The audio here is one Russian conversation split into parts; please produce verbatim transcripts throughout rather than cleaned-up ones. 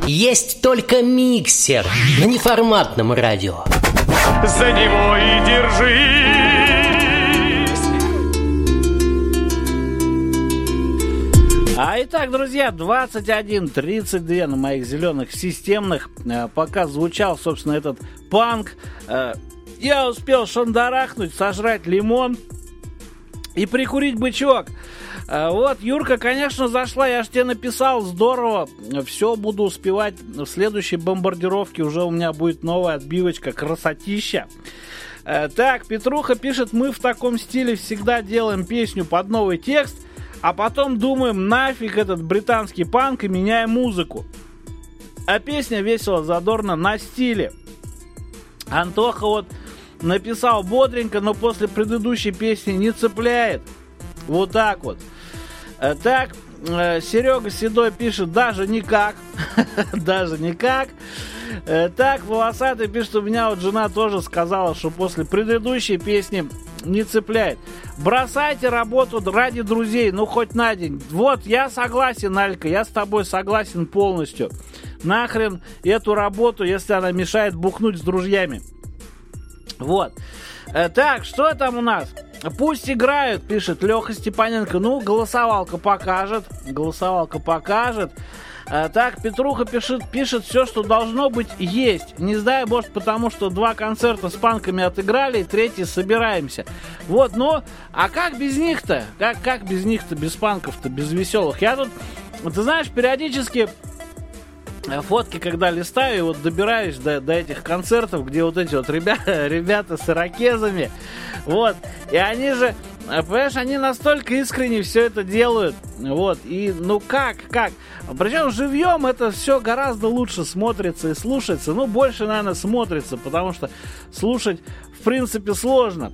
Есть только миксер на неформатном радио. За него и держись. А итак, друзья, двадцать один тридцать два на моих зеленых системных. Пока звучал, собственно, этот панк, я успел шандарахнуть, сожрать лимон и прикурить бычок. Вот, Юрка, конечно, зашла, я ж тебе написал, здорово, все буду успевать. В следующей бомбардировке уже у меня будет новая отбивочка, красотища. Так, Петруха пишет, мы в таком стиле всегда делаем песню под новый текст, а потом думаем, нафиг этот британский панк, и меняем музыку. А песня весело, задорно, на стиле. Антоха вот написал бодренько, но после предыдущей песни не цепляет. Вот так вот. Так, Серега Седой пишет, даже никак. Даже никак. Так, Волосатый пишет, у меня вот жена тоже сказала, что после предыдущей песни не цепляет. Бросайте работу ради друзей, ну хоть на день. Вот, я согласен, Алька, я с тобой согласен полностью. Нахрен эту работу, если она мешает бухнуть с друзьями. Вот. Так, что там у нас? Пусть играют, пишет Леха Степаненко. Ну, голосовалка покажет. Голосовалка покажет. Так, Петруха пишет, пишет все, что должно быть, есть. Не знаю, может, потому что два концерта с панками отыграли, и третий собираемся. Вот, ну, а как без них-то? Как, как без них-то, без панков-то, без веселых? Я тут, ты знаешь, периодически фотки, когда листаю, и вот добираюсь до, до этих концертов, где вот эти вот ребята, ребята с ирокезами, вот, и они же, понимаешь, они настолько искренне все это делают, вот, и ну как, как, причем живьем это все гораздо лучше смотрится и слушается, ну, больше, наверное, смотрится, потому что слушать, в принципе, сложно,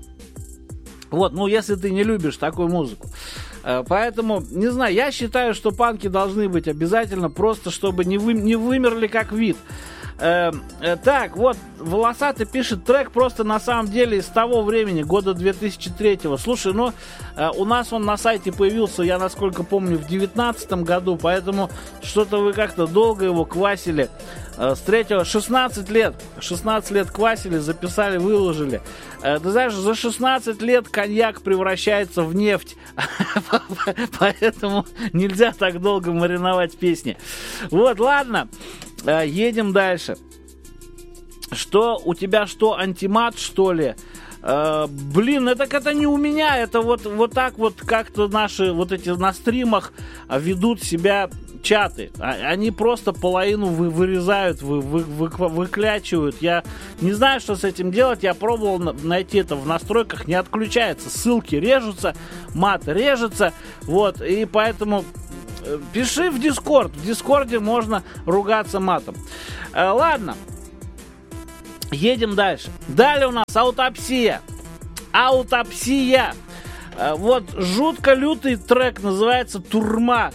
вот, ну, если ты не любишь такую музыку. Поэтому, не знаю, я считаю, что панки должны быть обязательно, просто чтобы не, вы, не вымерли как вид. Э, э, так, вот, Волосатый пишет, трек просто на самом деле из того времени, года две тысячи третьего. Слушай, ну, э, у нас он на сайте появился, я насколько помню, в девятнадцатом году, поэтому что-то вы как-то долго его квасили. Э, с третьего, шестнадцать лет, шестнадцать лет квасили, записали, выложили. Э, ты знаешь, за шестнадцать лет коньяк превращается в нефть, поэтому нельзя так долго мариновать песни. Вот, ладно. Едем дальше. Что, у тебя что, антимат, что ли? Э, блин, это, это не у меня, это вот, вот так вот как-то наши вот эти на стримах ведут себя чаты. Они просто половину вы, вырезают, вы, вы, вы, выклячивают. Я не знаю, что с этим делать. Я пробовал найти это в настройках, не отключается. Ссылки режутся, мат режется. Вот, и поэтому... Пиши в Дискорд. В Дискорде можно ругаться матом. Э, ладно. Едем дальше. Далее у нас аутопсия. Аутопсия. Э, вот жутко лютый трек называется «Турма».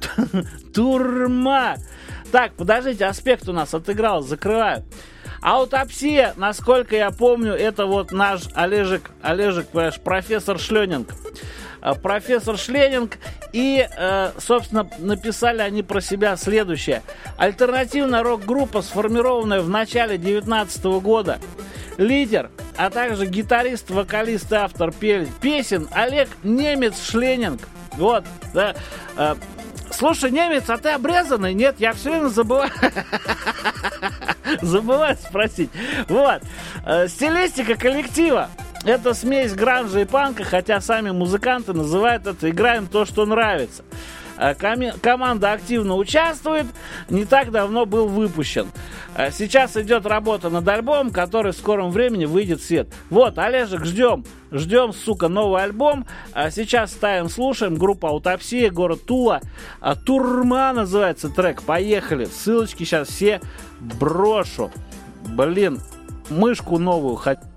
Турма. Так, подождите, аспект у нас отыграл, закрываю. Аутопсия, насколько я помню, это вот наш Олежек, Олежек, понимаешь, профессор Шленинг. Профессор Шленинг. И, э, собственно, написали они про себя следующее. Альтернативная рок-группа, сформированная в начале девятнадцатого года. Лидер, а также гитарист, вокалист и автор песен Олег Немец Шленинг. Вот, да. Э, слушай, Немец, а ты обрезанный? Нет, я все время забываю. Забываю спросить. Вот. Э, стилистика коллектива. Это смесь гранжа и панка, хотя сами музыканты называют это «играем то, что нравится». Коми- команда активно участвует, не так давно был выпущен. Сейчас идет работа над альбомом, который в скором времени выйдет в свет. Вот, Олежек, ждем, ждем, сука, новый альбом. Сейчас ставим, слушаем. Группа «Аутопсия», город Тула. «Турма» называется трек. Поехали. Ссылочки сейчас все брошу. Блин, мышку новую хочу.